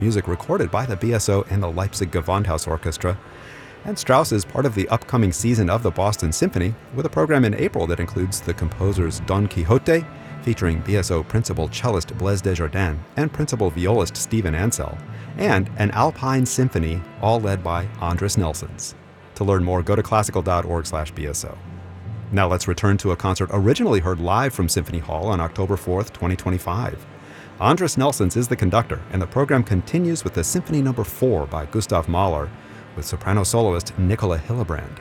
music recorded by the BSO and the Leipzig Gewandhaus Orchestra. And Strauss is part of the upcoming season of the Boston Symphony, with a program in April that includes the composer's Don Quixote, featuring BSO principal cellist Blaise Desjardins and principal violist Stephen Ansel, and an Alpine Symphony, all led by Andris Nelsons. To learn more, go to classical.org/BSO. Now let's return to a concert originally heard live from Symphony Hall on October 4th, 2025. Andris Nelsons is the conductor, and the program continues with the Symphony No. 4 by Gustav Mahler, with soprano soloist Nicola Hillebrand.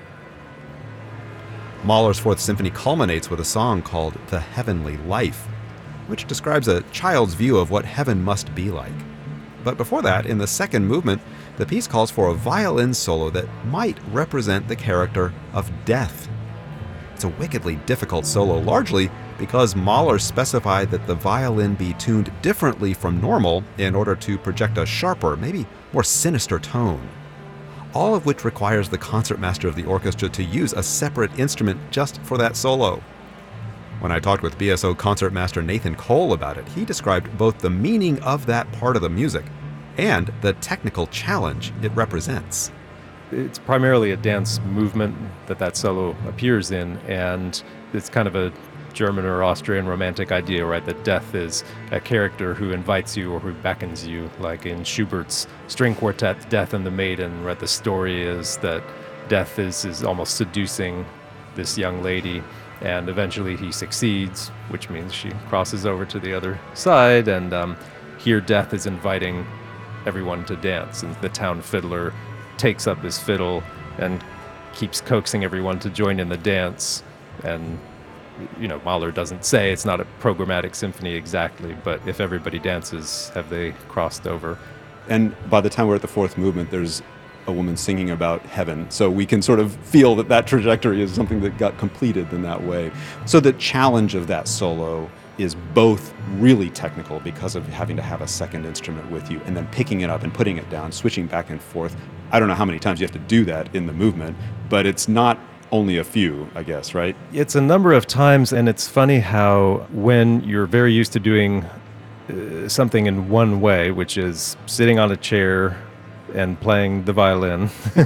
Mahler's Fourth Symphony culminates with a song called The Heavenly Life, which describes a child's view of what heaven must be like. But before that, in the second movement, the piece calls for a violin solo that might represent the character of death. It's a wickedly difficult solo, largely because Mahler specified that the violin be tuned differently from normal in order to project a sharper, maybe more sinister tone. All of which requires the concertmaster of the orchestra to use a separate instrument just for that solo. When I talked with BSO concertmaster Nathan Cole about it, he described both the meaning of that part of the music and the technical challenge it represents. It's primarily a dance movement that solo appears in, and it's kind of a German or Austrian romantic idea, right? That death is a character who invites you or who beckons you, like in Schubert's string quartet, Death and the Maiden, right? The story is that death is almost seducing this young lady, and eventually he succeeds, which means she crosses over to the other side, and here death is inviting everyone to dance, and the town fiddler takes up his fiddle and keeps coaxing everyone to join in the dance. And Mahler doesn't say it's not a programmatic symphony exactly, but if everybody dances, have they crossed over? And by the time we're at the fourth movement, there's a woman singing about heaven. So we can sort of feel that trajectory is something that got completed in that way. So the challenge of that solo is both really technical because of having to have a second instrument with you and then picking it up and putting it down, switching back and forth. I don't know how many times you have to do that in the movement, but it's not only a few, I guess, right? It's a number of times, and it's funny how when you're very used to doing something in one way, which is sitting on a chair and playing the violin,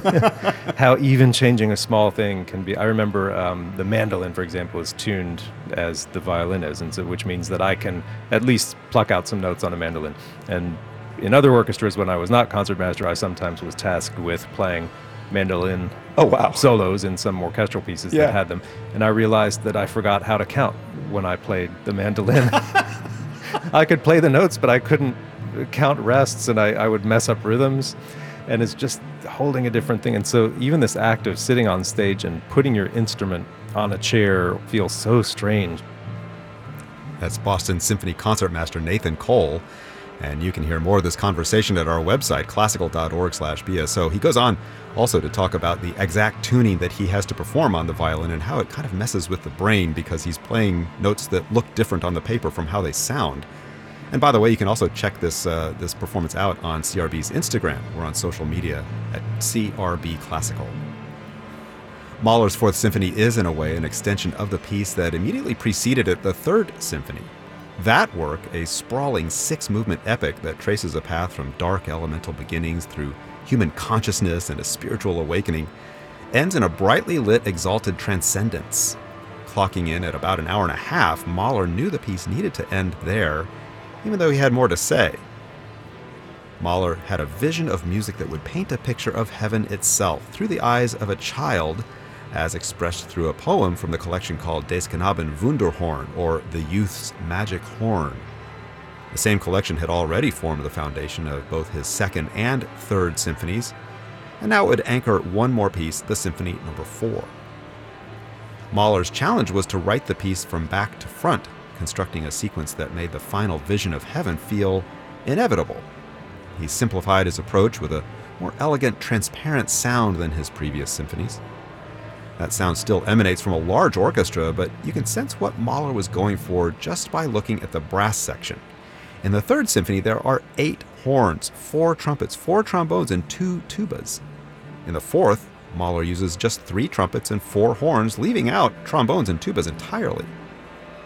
how even changing a small thing can be. I remember the mandolin, for example, is tuned as the violin is, and so which means that I can at least pluck out some notes on a mandolin. And in other orchestras, when I was not concertmaster, I sometimes was tasked with playing mandolin solos in some orchestral pieces that had them. And I realized that I forgot how to count when I played the mandolin. I could play the notes, but I couldn't count rests, and I would mess up rhythms. And it's just holding a different thing. And so even this act of sitting on stage and putting your instrument on a chair feels so strange. That's Boston Symphony concertmaster Nathan Cole. And you can hear more of this conversation at our website, classical.org/BSO. He goes on also to talk about the exact tuning that he has to perform on the violin and how it kind of messes with the brain because he's playing notes that look different on the paper from how they sound. And by the way, you can also check this performance out on CRB's Instagram. We're on social media at CRB Classical. Mahler's Fourth Symphony is, in a way, an extension of the piece that immediately preceded it, the Third Symphony. That work, a sprawling six-movement epic that traces a path from dark elemental beginnings through human consciousness and a spiritual awakening, ends in a brightly lit, exalted transcendence. Clocking in at about an hour and a half, Mahler knew the piece needed to end there, even though he had more to say. Mahler had a vision of music that would paint a picture of heaven itself through the eyes of a child, as expressed through a poem from the collection called Des Knaben Wunderhorn, or The Youth's Magic Horn. The same collection had already formed the foundation of both his second and third symphonies, and now it would anchor one more piece, the Symphony No. 4. Mahler's challenge was to write the piece from back to front, constructing a sequence that made the final vision of heaven feel inevitable. He simplified his approach with a more elegant, transparent sound than his previous symphonies. That sound still emanates from a large orchestra, but you can sense what Mahler was going for just by looking at the brass section. In the Third Symphony, there are 8 horns, 4 trumpets, 4 trombones, and 2 tubas. In the Fourth, Mahler uses just 3 trumpets and 4 horns, leaving out trombones and tubas entirely.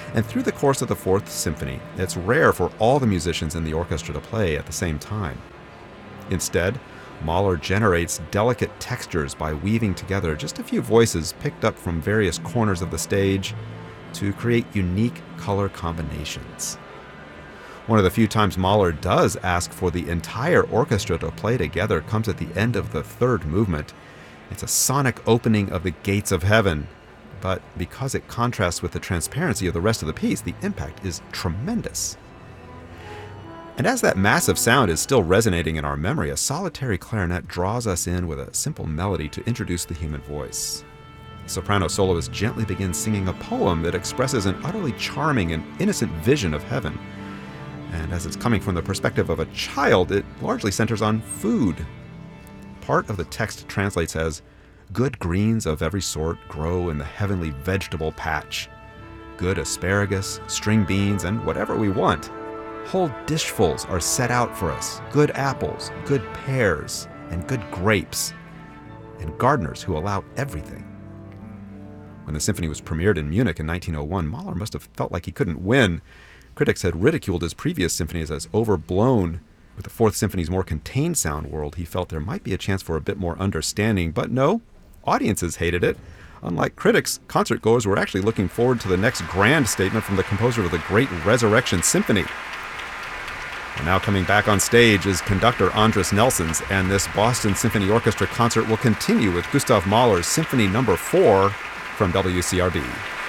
And through the course of the Fourth Symphony, it's rare for all the musicians in the orchestra to play at the same time. Instead, Mahler generates delicate textures by weaving together just a few voices picked up from various corners of the stage to create unique color combinations. One of the few times Mahler does ask for the entire orchestra to play together comes at the end of the third movement. It's a sonic opening of the gates of heaven, but because it contrasts with the transparency of the rest of the piece, the impact is tremendous. And as that massive sound is still resonating in our memory, a solitary clarinet draws us in with a simple melody to introduce the human voice. The soprano soloist gently begins singing a poem that expresses an utterly charming and innocent vision of heaven. And as it's coming from the perspective of a child, it largely centers on food. Part of the text translates as, "Good greens of every sort grow in the heavenly vegetable patch. Good asparagus, string beans, and whatever we want. Whole dishfuls are set out for us, good apples, good pears, and good grapes, and gardeners who allow everything." When the symphony was premiered in Munich in 1901, Mahler must have felt like he couldn't win. Critics had ridiculed his previous symphonies as overblown. With the Fourth Symphony's more contained sound world, he felt there might be a chance for a bit more understanding, but no, audiences hated it. Unlike critics, concertgoers were actually looking forward to the next grand statement from the composer of the Great Resurrection Symphony. And now coming back on stage is conductor Andris Nelsons, and this Boston Symphony Orchestra concert will continue with Gustav Mahler's Symphony No. 4 from WCRB.